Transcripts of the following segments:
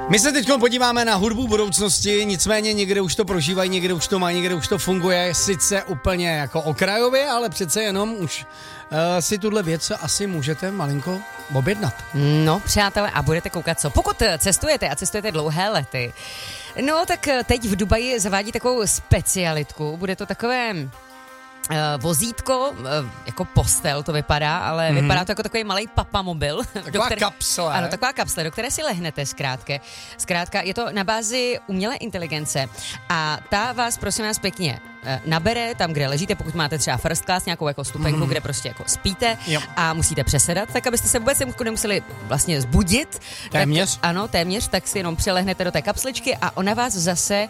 My se teď podíváme na hudbu budoucnosti, nicméně někde už to prožívají, někde už to mají, někde už to funguje, sice úplně jako okrajově, ale přece jenom už si tuhle věc asi můžete malinko objednat. No, přátelé, a budete koukat co? Pokud cestujete a cestujete dlouhé lety, no tak teď v Dubaji zavádí takovou specialitku, bude to takové vozítko, jako postel to vypadá, ale vypadá to jako takový malej papamobil. Taková kapsle. Ano, taková kapsle, do které si lehnete zkrátka. Je to na bázi umělé inteligence a ta vás, prosím vás pěkně, nabere tam, kde ležíte, pokud máte třeba first class, nějakou jako stupenku, kde prostě jako spíte a musíte přesedat, tak abyste se vůbec nemuseli vlastně zbudit. Téměř? Tak, ano, téměř, tak si jenom přilehnete do té kapsličky a ona vás zase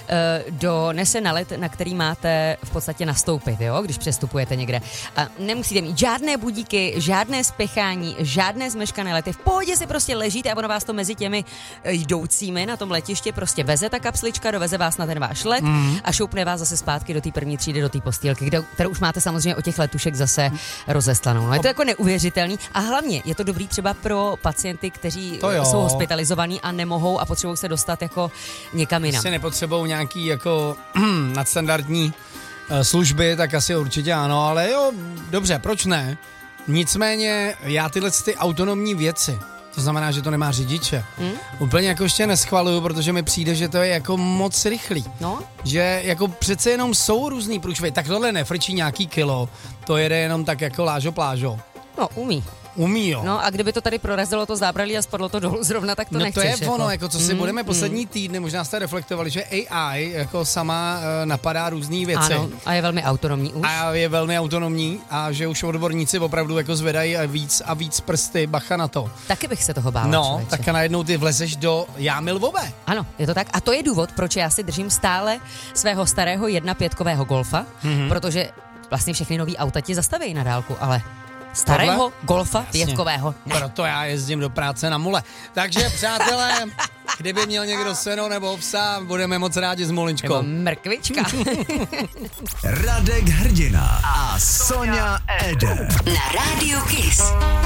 donese na let, na který máte v podstatě nastoupit, jo, když přestupujete někde. A nemusíte mít žádné budíky, žádné spěchání, žádné zmeškané lety. V pohodě si prostě ležíte a ono vás to mezi těmi jdoucími na tom letišti prostě veze ta kapslička, doveze vás na ten váš let a šoupne vás zase zpátky do té první třídy, do té postýlky, kterou už máte samozřejmě o těch letušek zase rozeslanou. No, je to jako neuvěřitelný a hlavně je to dobrý třeba pro pacienty, kteří jsou hospitalizovaní a nemohou a potřebují se dostat jako někam jinam. Jestli nepotřebují nějaký jako nadstandardní služby, tak asi určitě ano, ale jo, dobře, proč ne? Nicméně já tyhle ty autonomní věci, to znamená, že to nemá řidiče. Úplně jako ještě neschvaluju, protože mi přijde, že to je jako moc rychlý. No? Že jako přece jenom jsou různý průšvy. Tak tohle nefrčí nějaký kilo, to jede jenom tak jako lážo plážo. No, umí, jo. No a kdyby to tady prorazilo to zábralí a spadlo to dolů zrovna, tak to nechceš. No to je ono, jako co si budeme poslední týdny, možná jste reflektovali, že AI jako sama napadá různý věci. Ano, a je velmi autonomní už. A je velmi autonomní a že už odborníci opravdu jako zvedají a víc prsty, bacha na to. Taky bych se toho bála. No, člověče. tak a najednou ty vlezeš do jámy lvové. Ano, je to tak. A to je důvod, proč já si držím stále svého starého 1.5kového Golfa, protože vlastně všechny nový auta ti zastaví na dálku, ale starého Golfa 5kového ne. Proto já jezdím do práce na mule. Takže přátelé, kdyby měl někdo seno nebo psa, budeme moc rádi s Molinčkou. Nebo mrkvička. Radek Hrdina a Sonja Eder. Na Rádiu Kiss.